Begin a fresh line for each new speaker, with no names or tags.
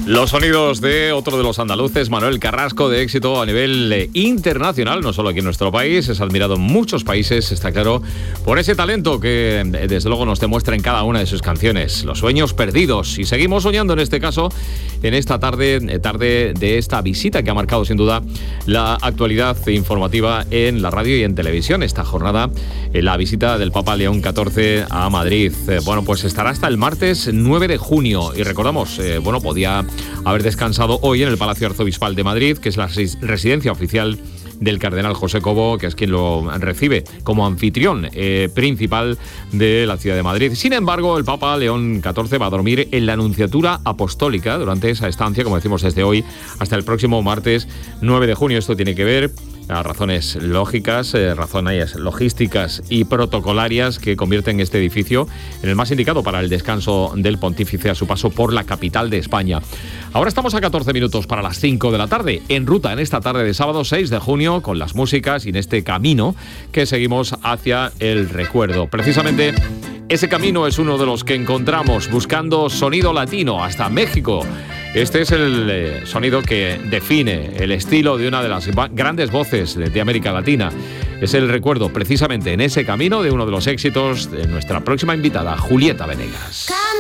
Los sonidos de otro de los andaluces, Manuel Carrasco, de éxito a nivel internacional, no solo aquí en nuestro país, es admirado en muchos países, está claro, por ese talento que desde luego nos demuestra en cada una de sus canciones, los sueños perdidos. Y seguimos soñando en este caso, en esta tarde de esta visita que ha marcado sin duda la actualidad informativa en la radio y en televisión. Esta jornada, la visita del Papa León XIV a Madrid. Bueno, pues estará hasta el martes 9 de junio y recordamos, podía haber descansado hoy en el Palacio Arzobispal de Madrid, que es la residencia oficial del cardenal José Cobo, que es quien lo recibe como anfitrión principal de la ciudad de Madrid. Sin embargo, el Papa León XIV va a dormir en la Nunciatura Apostólica durante esa estancia, como decimos, desde hoy hasta el próximo martes 9 de junio. Esto tiene que ver a razones lógicas, razones logísticas y protocolarias que convierten este edificio en el más indicado para el descanso del pontífice a su paso por la capital de España. Ahora estamos a 14 minutos para las 5 de la tarde, en ruta en esta tarde de sábado 6 de junio, con las músicas y en este camino que seguimos hacia el recuerdo. Precisamente ese camino es uno de los que encontramos buscando sonido latino hasta México. Este es el sonido que define el estilo de una de las grandes voces de América Latina. Es el recuerdo precisamente en ese camino de uno de los éxitos de nuestra próxima invitada, Julieta Venegas.